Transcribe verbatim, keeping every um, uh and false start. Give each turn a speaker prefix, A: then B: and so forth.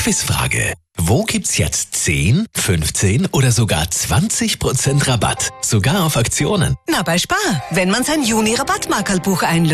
A: Quizfrage. Wo gibt's jetzt zehn, fünfzehn oder sogar zwanzig Prozent Rabatt? Sogar auf Aktionen.
B: Na, bei Spar, wenn man sein Juni-Rabattmarkerlbuch einlöst.